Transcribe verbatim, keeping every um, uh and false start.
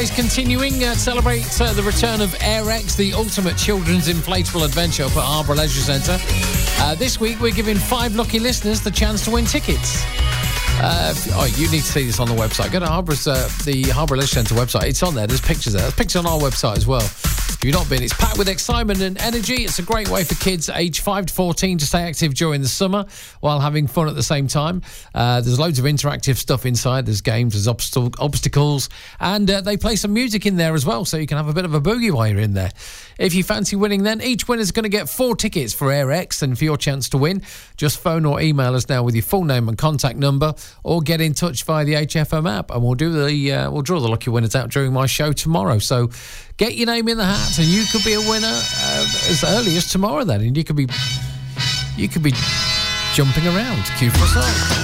giveaways continuing. Uh, celebrate uh, the return of AirX, the ultimate children's inflatable adventure up at Harborough Leisure Centre. Uh, this week, we're giving five lucky listeners the chance to win tickets. Uh, oh, you need to see this on the website. Go to Harbour's, uh, the Harborough Leisure Centre website. It's on there. There's pictures there. There's pictures on our website as well. If you've not been, it's packed with excitement and energy. It's a great way for kids aged five to fourteen to stay active during the summer while having fun at the same time. Uh, there's loads of interactive stuff inside. There's games, there's obst- obstacles, and uh, they play some music in there as well, so you can have a bit of a boogie while you're in there. If you fancy winning, then each winner's going to get four tickets for AirX, and for your chance to win, just phone or email us now with your full name and contact number, or get in touch via the H F M app, and we'll do the uh, we'll draw the lucky winners out during my show tomorrow. So get your name in the hat, and you could be a winner uh, as early as tomorrow. Then, and you could be you could be jumping around. Cue for a song.